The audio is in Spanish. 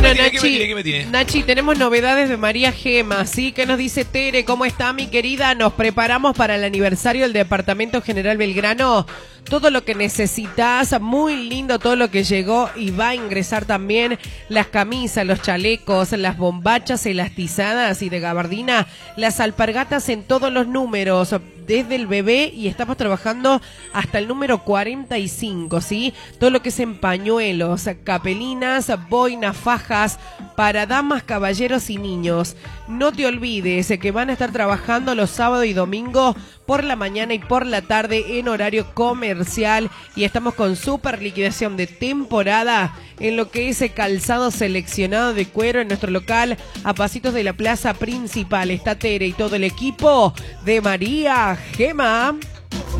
Bueno, ¿Qué me tiene? Nachi, tenemos novedades de María Gema, ¿sí? ¿Qué nos dice Tere? ¿Cómo está, mi querida? Nos preparamos para el aniversario del Departamento General Belgrano. Todo lo que necesitas, muy lindo todo lo que llegó y va a ingresar también las camisas, los chalecos, las bombachas elastizadas y de gabardina, las alpargatas en todos los números, desde el bebé y estamos trabajando hasta el número 45, ¿sí? Todo lo que es en pañuelos, capelinas, boinas, fajas para damas, caballeros y niños. No te olvides que van a estar trabajando los sábados y domingos por la mañana y por la tarde en horario comercial y estamos con super liquidación de temporada en lo que es calzado seleccionado de cuero en nuestro local a pasitos de la plaza principal. Está Tere y todo el equipo de María Gema.